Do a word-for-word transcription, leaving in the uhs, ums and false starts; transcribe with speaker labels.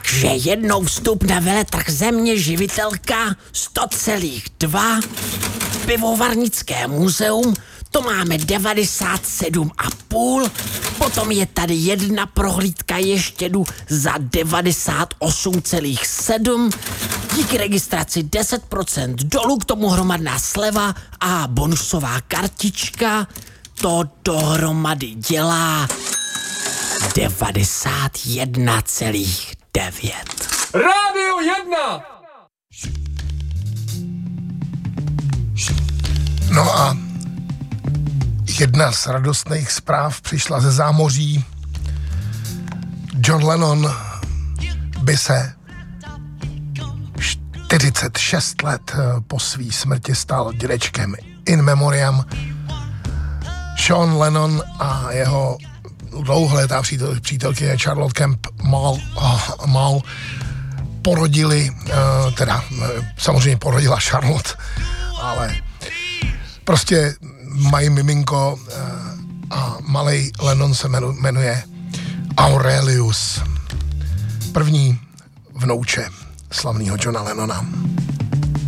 Speaker 1: Takže jednou vstup na veletrh země živitelka sto celá dva, pivovarnické muzeum, to máme devadesát sedm a půl, potom je tady jedna prohlídka ještědu za devadesát osm celá sedm, díky registraci deset procent dolů, k tomu hromadná sleva a bonusová kartička, to dohromady dělá devadesát jedna celá devět.
Speaker 2: Rádio jedna!
Speaker 3: No a jedna z radostných zpráv přišla ze zámoří. John Lennon by se čtyřicet šest let po svý smrti stal dědečkem in memoriam. Sean Lennon a jeho dlouholetá přítel, přítelkyně Charlotte Kemp Mal, uh, Mal porodili, uh, teda uh, samozřejmě porodila Charlotte, ale prostě mají miminko uh, a malej Lennon se jmenuje, jmenuje Aurelius. První vnouče slavného Johna Lennona.